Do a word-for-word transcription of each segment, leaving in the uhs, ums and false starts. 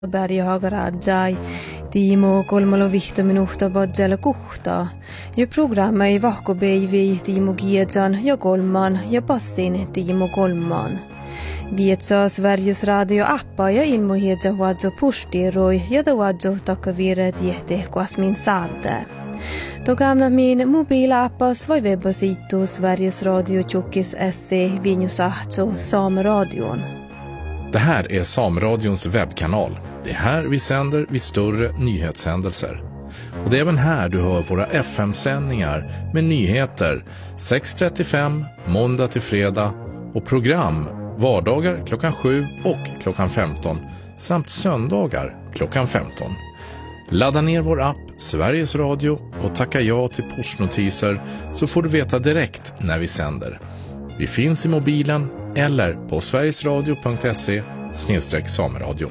Berghagarajai, Timo kolmalo vihta minuhta badjala kuhta. Ja programma ei vahko beivi Timo Giedjan ja kolman ja passin Timo kolman. Vietsaa Sveriges radio appa ja ilmohiedja huadjo pustiroi ja da huadjo takavire tiehte kuasmin saade. Togamna min mobilappas vai webbasitu Sveriges Radio Tjockis se vinjusahtso Sameradion. Det här är Sameradions webbkanal. Det är här vi sänder vid större nyhetshändelser. Och det är även här du hör våra F M-sändningar med nyheter sex trettiofem måndag till fredag och program vardagar klockan sju och klockan femton samt söndagar klockan femton. Ladda ner vår app Sveriges Radio och tacka ja till pushnotiser så får du veta direkt när vi sänder. Vi finns i mobilen eller på sverigesradio punkt se snedstreck sameradio.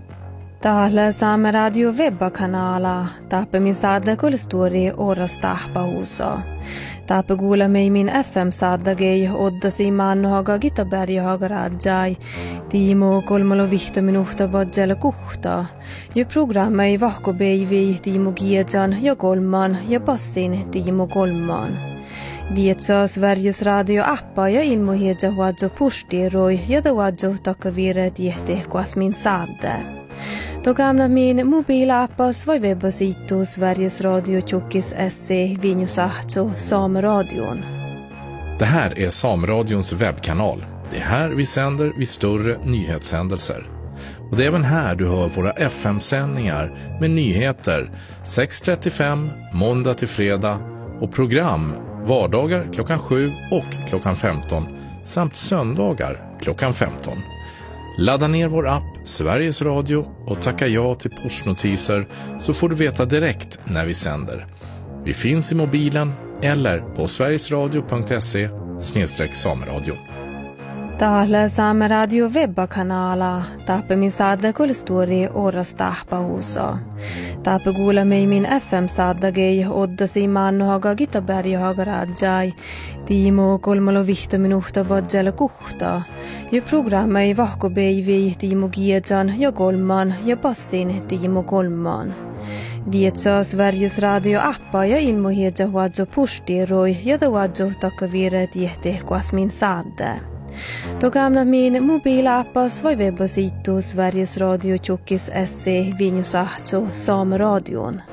Täällä Saameradio webbakanala tappe min saada kulstori oras tahpa huusa. Tappe kuule mei min F M-saadagei oddasi mannohaga Gitaberghagarajai, Timo kolmalo vihta minuhta badjala kuhta. Ja programma ei vahko beivi Timo Giedjan ja kolman ja passin Timo kolman. Vietsaa Sveriges radio appa ja ilmohiedja huadjo pustiroi ja da huadjo takavire tiehte kuasmin saade. Togamna min mobilappas vai webbasitu Sveriges Radio Tjockis se vinjusahtso Sameradion. Det här är Sameradions webbkanal. Det är här vi sänder vid större nyhetshändelser. Och det är även här du hör våra F M-sändningar med nyheter sex trettiofem måndag till fredag och program vardagar klockan sju och klockan femton samt söndagar klockan femton. Ladda ner vår app Sveriges Radio och tacka ja till pushnotiser så får du veta direkt när vi sänder. Vi finns i mobilen eller på sverigesradio punkt se snedstreck sameradio. Täällä Saameradio webbakanala tappe min saada kulstori oras tahpa huusa. Tappe kuule mei min F M-saadagei oddasi mannohaga Gitaberghagarajai, Timo kolmalo vihta minuhta badjala kuhta. Ja programma ei vahko beivi Timo Giedjan ja kolman ja passin Timo kolman. Vietsaa Sveriges radio appa ja ilmohiedja huadjo pustiroi ja da huadjo takavire tiehte kuasmin saade. Togamna min mobilappas vai webbasitu Sveriges Radio Tjockis se vinjusahtso Sameradion.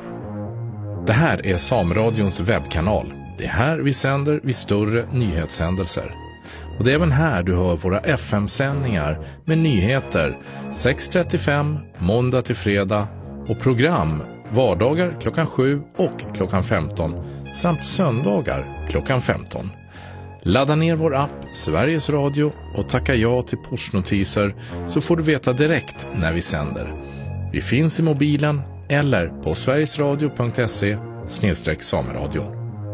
Det här är Sameradions webbkanal. Det är här vi sänder vid större nyhetshändelser. Och det är även här du hör våra F M-sändningar med nyheter sex trettiofem måndag till fredag och program vardagar klockan sju och klockan femton samt söndagar klockan femton. Ladda ner vår app Sveriges Radio och tacka ja till pushnotiser så får du veta direkt när vi sänder. Vi finns i mobilen eller på sverigesradio punkt se snedstreck sameradio.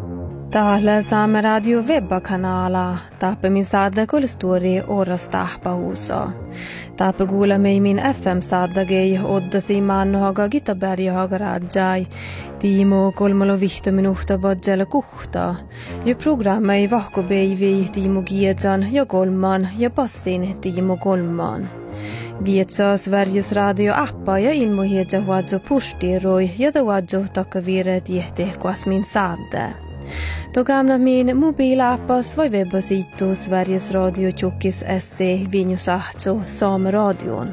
Täällä Saameradio webbakanala tappe min saada kulstori oras tahpa huusa. Tappe kuule mei min F M-saadagei oddasi mannohaga Gitaberghagarajai, Timo kolmalo vihta minuhta badjala kuhta. Ja programma ei vahko beivi Timo Giedjan ja kolman ja passin Timo kolman. Vietsaa Sveriges radio appa ja ilmohiedja huadjo pustiroi ja da huadjo takavire tiehte kuasmin saade. Togamna min mobilappas vai webbasitu Sveriges Radio Tjockis se vinjusahtso Sameradion.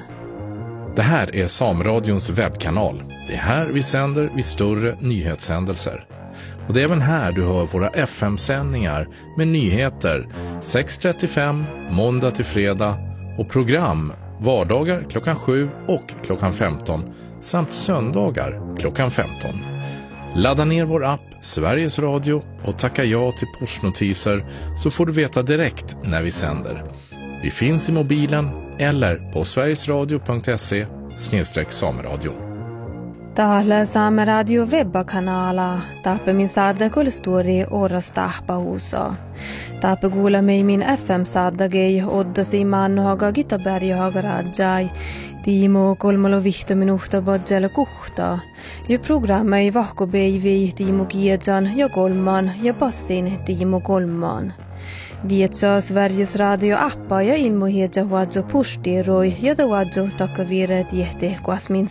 Det här är Sameradions webbkanal. Det är här vi sänder vid större nyhetshändelser. Och det är även här du hör våra F M-sändningar med nyheter sex trettiofem måndag till fredag och program vardagar klockan sju och klockan femton samt söndagar klockan femton. Ladda ner vår app Sveriges Radio och tacka ja till pushnotiser så får du veta direkt när vi sänder. Vi finns i mobilen eller på sverigesradio punkt se snedstreck sameradio. Täällä Saameradio webbakanala tappe min saada kulstori oras tahpa huusa. Tappe kuule mei min F M-saadagei oddasi mannohaga Gitaberghagarajai, Timo kolmalo vihta minuhta badjala kuhta. Ja programma ei vahko beivi Timo Giedjan ja kolman ja passin Timo kolman. Vietsa Sveriges Radio appa ja ilmoheja huadzo pushti roi ja tuadzo takavire tiehte kuasmin